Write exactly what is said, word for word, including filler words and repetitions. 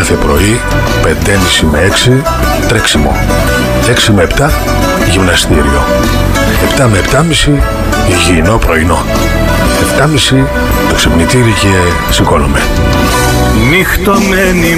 Κάθε πρωί πέντε και μισή με έξι τρέξιμο, έξι με επτά γυμναστήριο, επτά με επτά και μισή υγιεινό πρωινό, επτά και μισή το ξυπνητήρι και σηκώνομαι. Νυχτωμένη